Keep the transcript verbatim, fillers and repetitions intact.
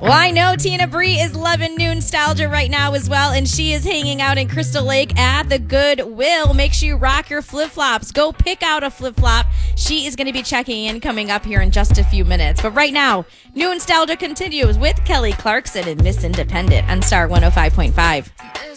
Well, I know Tina Bree is loving new nostalgia right now as well, and she is hanging out in Crystal Lake at the Goodwill. Make sure you rock your flip-flops. Go pick out a flip-flop. She is going to be checking in coming up here in just a few minutes. But right now, new nostalgia continues with Kelly Clarkson and Miss Independent on Star one oh five point five.